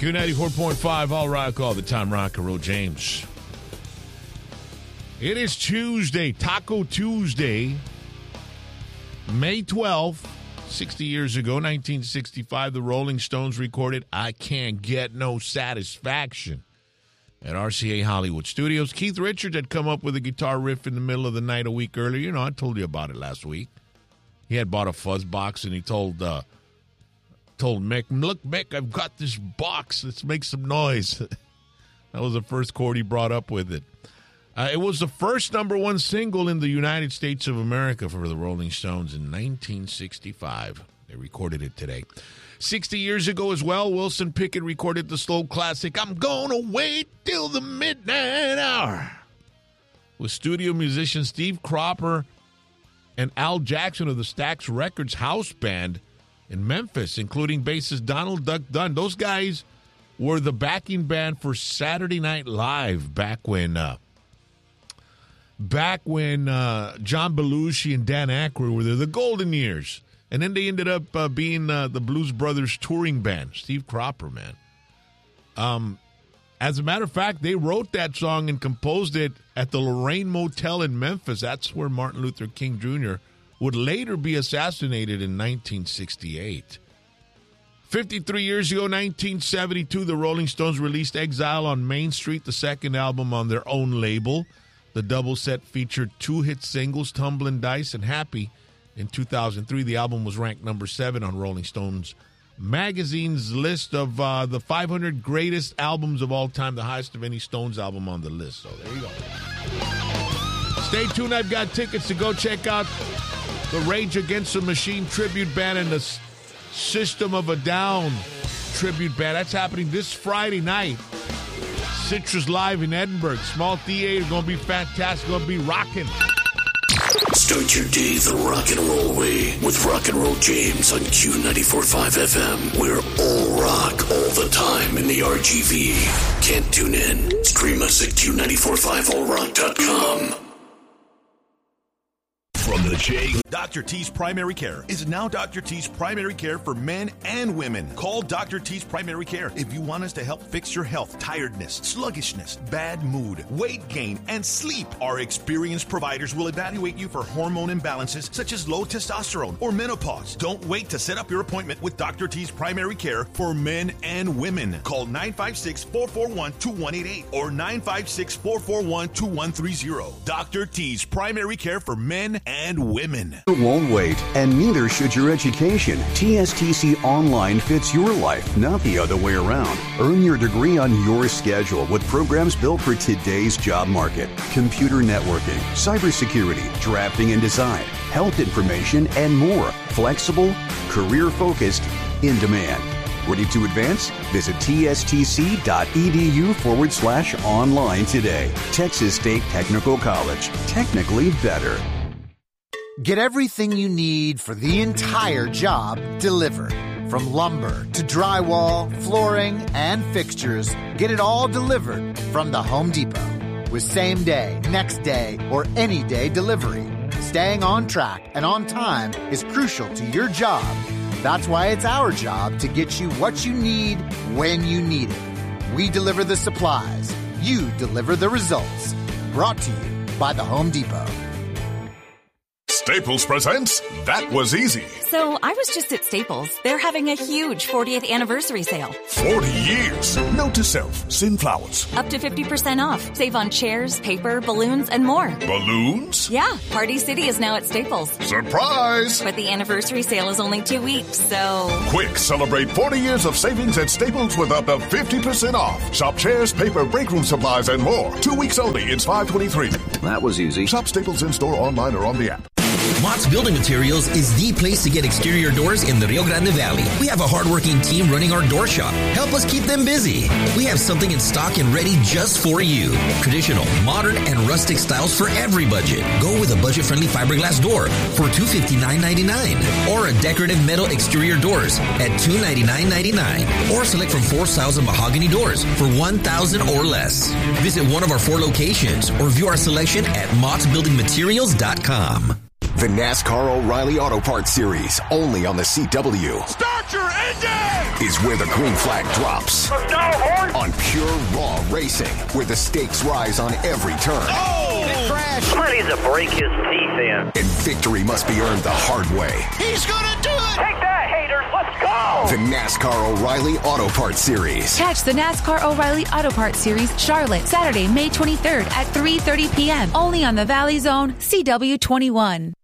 Q94.5, All Rock, all the time. Rock and Roll James. It is Tuesday, Taco Tuesday, May 12th. 60 years ago, 1965, the Rolling Stones recorded I Can't Get No Satisfaction at RCA Hollywood Studios. Keith Richards had come up with a guitar riff in the middle of the night a week earlier. You know, I told you about it last week. He had bought a fuzz box, and he told Mick, look, Mick, I've got this box. Let's make some noise. That was the first chord he brought up with it. It was the first number one single in the United States of America for the Rolling Stones in 1965. They recorded it today. 60 years ago as well, Wilson Pickett recorded the slow classic, I'm Gonna Wait Till the Midnight Hour, with studio musician Steve Cropper and Al Jackson of the Stax Records house band in Memphis, including bassist Donald Duck Dunn. Those guys were the backing band for Saturday Night Live back when John Belushi and Dan Aykroyd were there, the golden years. And then they ended up being the Blues Brothers touring band, Steve Cropper, man. As a matter of fact, they wrote that song and composed it at the Lorraine Motel in Memphis. That's where Martin Luther King Jr. would later be assassinated in 1968. 53 years ago, 1972, the Rolling Stones released Exile on Main Street, the second album on their own label. The double set featured two hit singles, Tumblin' Dice and Happy. In 2003, the album was ranked number 7 on Rolling Stone's magazine's list of the 500 greatest albums of all time, the highest of any Stones album on the list. So there you go. Stay tuned. I've got tickets to go check out the Rage Against the Machine tribute band and the System of a Down tribute band. That's happening this Friday night. Citrus Live in Edinburgh. Small theater, going to be fantastic. Going to be rocking. Start your day the rock and roll way with Rock and Roll James on Q94.5 FM. We're all rock all the time in the RGV. Can't tune in? Stream us at Q945allrock.com. From the J. Dr. T's Primary Care is now Dr. T's Primary Care for men and women. Call Dr. T's Primary Care if you want us to help fix your health, tiredness, sluggishness, bad mood, weight gain, and sleep. Our experienced providers will evaluate you for hormone imbalances such as low testosterone or menopause. Don't wait to set up your appointment with Dr. T's Primary Care for men and women. Call 956-441-2188 or 956-441-2130. Dr. T's Primary Care for men and women. You won't wait, and neither should your education. TSTC Online fits your life, not the other way around. Earn your degree on your schedule with programs built for today's job market. Computer networking, cybersecurity, drafting and design, health information, and more. Flexible, career-focused, in demand. Ready to advance? Visit tstc.edu/online today. Texas State Technical College. Technically better. Get everything you need for the entire job delivered. From lumber to drywall, flooring, and fixtures, get it all delivered from the Home Depot. With same day, next day, or any day delivery, staying on track and on time is crucial to your job. That's why it's our job to get you what you need when you need it. We deliver the supplies. You deliver the results. Brought to you by the Home Depot. Staples presents That Was Easy. So I was just at Staples. They're having a huge 40th anniversary sale. 40 years. Note to self, send flowers. Up to 50% off. Save on chairs, paper, balloons, and more. Balloons? Yeah, Party City is now at Staples. Surprise! But the anniversary sale is only 2 weeks, so... Quick, celebrate 40 years of savings at Staples with up to 50% off. Shop chairs, paper, break room supplies, and more. 2 weeks only. It's $5.23. That was easy. Shop Staples in-store, online, or on the app. Mott's Building Materials is the place to get exterior doors in the Rio Grande Valley. We have a hardworking team running our door shop. Help us keep them busy. We have something in stock and ready just for you. Traditional, modern, and rustic styles for every budget. Go with a budget-friendly fiberglass door for $259.99 or a decorative metal exterior doors at $299.99 or select from 4 styles of mahogany doors for $1,000 or less. Visit one of our 4 locations or view our selection at mottsbuildingmaterials.com. The NASCAR O'Reilly Auto Parts Series, only on the CW. Start your engine! Is where the green flag drops. On pure, raw racing, where the stakes rise on every turn. Oh! Crash! Somebody needs to break his teeth in. And victory must be earned the hard way. He's gonna do it! Take that, haters! Let's go! The NASCAR O'Reilly Auto Parts Series. Catch the NASCAR O'Reilly Auto Parts Series, Charlotte, Saturday, May 23rd at 3:30 p.m. Only on the Valley Zone, CW21.